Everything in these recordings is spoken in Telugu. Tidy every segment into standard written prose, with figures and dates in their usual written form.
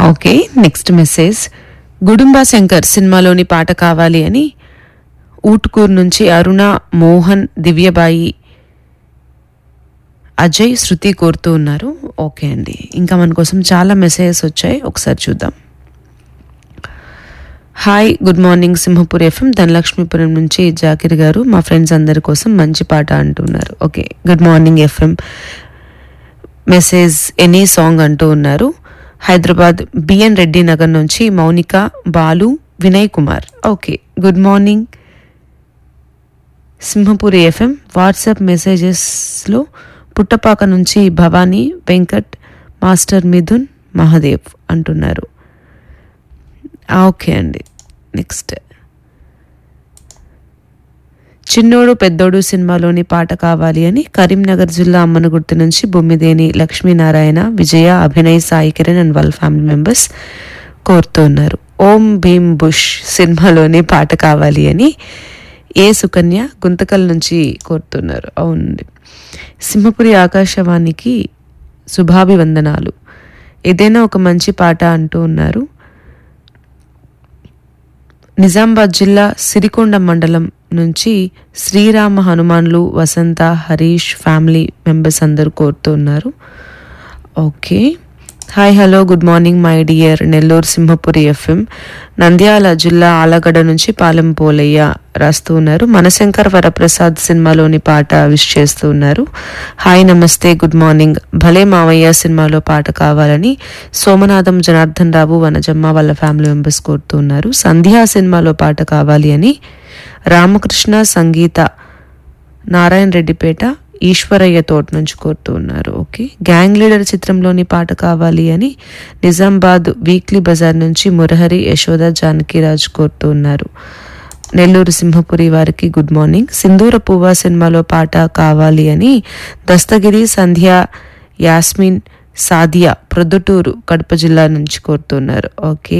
Okay, next message. Gudumba Shankar సినిమాలోని పాట కావాలి అని ఊటుకూరు నుంచి అరుణ, మోహన్, దివ్యబాయి, అజయ్, శృతి కోరుతూ ఉన్నారు. ఓకే అండి, ఇంకా మన కోసం చాలా మెసేజెస్ వచ్చాయి, ఒకసారి చూద్దాం. Hi, good morning Simhapur FM, Dhanalakshmipuram నుంచి జాకిర్ గారు మా ఫ్రెండ్స్ అందరి కోసం మంచి పాట అంటున్నారు. Okay, good morning FM message any song అంటూ ఉన్నారు. హైదరాబాద్ బిఎన్ రెడ్డి నగర్ నుంచి Mounika, Balu, Vinay Kumar. Okay, good morning Simhapuri FM. WhatsApp మెసేజెస్లో Puttapaka నుంచి భవానీ, వెంకట్, మాస్టర్ మిథున్, మహాదేవ్ అంటున్నారు. ఓకే అండి, నెక్స్ట్. చిన్నోడు పెద్దోడు సినిమాలోని పాట కావాలి అని కరీంనగర్ జిల్లా అమ్మనగుర్తు నుంచి బొమ్మిదేని లక్ష్మీనారాయణ, విజయ, అభినయ్, సాయి కిరణ్ అండ్ వాళ్ళ ఫ్యామిలీ మెంబర్స్ కోరుతున్నారు. ఓం భీమ్ బుష్ సినిమాలోని పాట కావాలి అని ఏ సుకన్య గుంతకల్ నుంచి కోరుతున్నారు. అవునండి, సింహపురి ఆకాశవాణికి శుభాభివందనాలు, ఏదైనా ఒక మంచి పాట అంటూ ఉన్నారు. నిజామాబాద్ జిల్లా సిరికొండ మండలం నుంచి శ్రీరామ, హనుమాన్లు, వసంత, హరీష్ ఫ్యామిలీ మెంబర్స్ అందరూ కోరుతున్నారు. Okay, hi hello good morning my dear Nellore Simhapuri FM. Nandyal జిల్లా ఆలగడ్డ నుంచి పాలెం పోలయ్య రాస్తూ ఉన్నారు. మనశంకర్ వరప్రసాద్ సినిమాలోని పాట విష్ చేస్తూ ఉన్నారు. హాయ్ నమస్తే గుడ్ మార్నింగ్, భలే మావయ్య సినిమాలో పాట కావాలని సోమనాథం, జనార్దన్ రావు, వనజమ్మ వాళ్ళ ఫ్యామిలీ మెంబర్స్ కోరుతూ ఉన్నారు. సంధ్యా సినిమాలో పాట కావాలి అని రామకృష్ణ, సంగీత, నారాయణ రెడ్డిపేట, ఈశ్వరయ్య తోట నుంచి కోరుతూ ఉన్నారు. ఓకే, గ్యాంగ్ లీడర్ చిత్రంలోని పాట కావాలి అని నిజామాబాద్ వీక్లీ బజార్ నుంచి మురహరి, యశోద, జానకిరాజ్ కోరుతూ ఉన్నారు. నెల్లూరు సింహపురి వారికి గుడ్ మార్నింగ్. సింధూర పువ్వ సినిమాలో పాట కావాలి అని దస్తగిరి, సంధ్య, యాస్మిన్, సాదియా ప్రొద్దుటూరు, కడప జిల్లా నుంచి కోరుతున్నారు. Okay,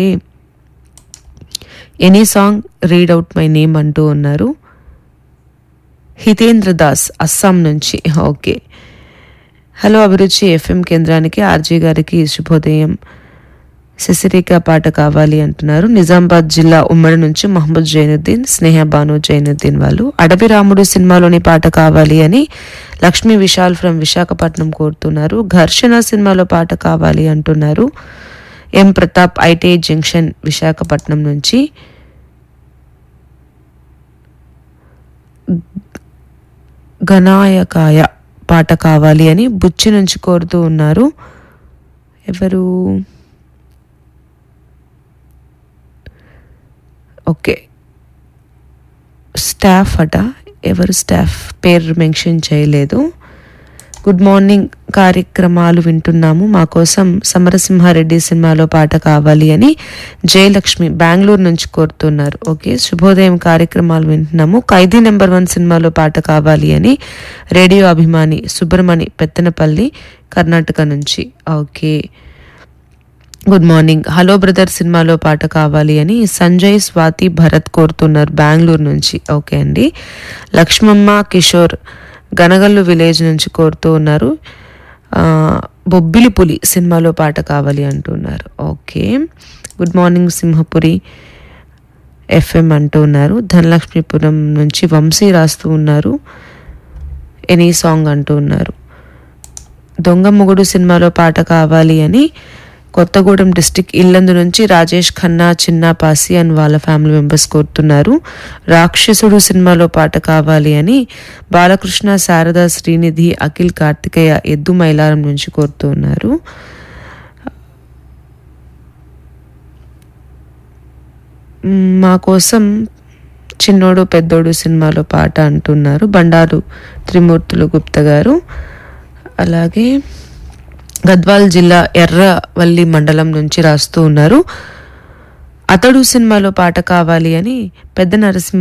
any song read out my name అంటూ ఉన్నారు. హితేంద్ర దాస్ అస్సాం నుంచి. ఓకే, హలో అభిరుచి ఎఫ్ఎం కేంద్రానికి, ఆర్జీ గారికి శుభోదయం, శశిరేఖ పాట కావాలి అంటున్నారు. నిజామాబాద్ జిల్లా ఉమ్మడి నుంచి మహమ్మద్ జైనుద్దీన్, స్నేహ బాను జైనుద్దీన్ వాళ్ళు. అడవి రాముడు సినిమాలోని పాట కావాలి అని లక్ష్మీ విశాల్ ఫ్రమ్ విశాఖపట్నం కోరుతున్నారు. ఘర్షణ సినిమాలో పాట కావాలి అంటున్నారు. ఎం ప్రతాప్, ఐటీ జంక్షన్ విశాఖపట్నం నుంచి. గణాయకాయ పాట కావాలి అని బుచ్చి నుంచి కోరుతూ ఉన్నారు. ఎవరు? ఓకే, స్టాఫ్ అట, ఎవరు స్టాఫ్ పేరు మెన్షన్ చేయలేదు. గుడ్ మార్నింగ్, కార్యక్రమాలు వింటున్నాము, మా కోసం సమరసింహారెడ్డి సినిమాలో పాట కావాలి అని జయలక్ష్మి బెంగళూరు నుంచి కోరుతున్నారు. ఓకే, శుభోదయం, కార్యక్రమాలు వింటున్నాము, ఖైదీ నెంబర్ 1 సినిమాలో పాట కావాలి అని రేడియో అభిమాని సుబ్రమణి, పెత్తనపల్లి, కర్ణాటక నుంచి. Okay, good morning, hello brother సినిమాలో పాట కావాలి అని సంజయ్, స్వాతి, భరత్ కోరుతున్నారు బెంగళూరు నుంచి. ఓకే అండి, లక్ష్మమ్మ, కిషోర్ గనగల్లు విలేజ్ నుంచి కోరుతూ ఉన్నారు. బొబ్బిలి పులి సినిమాలో పాట కావాలి అంటున్నారు. Okay, good morning Simhapuri FM అంటూ ఉన్నారు. ధనలక్ష్మీపురం నుంచి వంశీ రాస్తూ ఉన్నారు. ఎనీ సాంగ్ అంటూ ఉన్నారు. దొంగ మొగుడు సినిమాలో పాట కావాలి అని కొత్తగూడెం డిస్టిక్ ఇల్లందు నుంచి రాజేష్ ఖన్నా, చిన్న పాసి అని వాళ్ళ ఫ్యామిలీ మెంబర్స్ కోరుతున్నారు. రాక్షసుడు సినిమాలో పాట కావాలి అని బాలకృష్ణ, శారద, శ్రీనిధి, అఖిల్, కార్తికేయ ఎద్దు మైలారం నుంచి కోరుతున్నారు. మా కోసం చిన్నోడు పెద్దోడు సినిమాలో పాట అంటున్నారు బండారు త్రిమూర్తులు గుప్త గారు. అలాగే గద్వాల్ జిల్లా ఎర్రవల్లి మండలం నుంచి రాస్తూ ఉన్నారు. అతడు సినిమాలో పాట కావాలి అని పెద్ద నరసింహ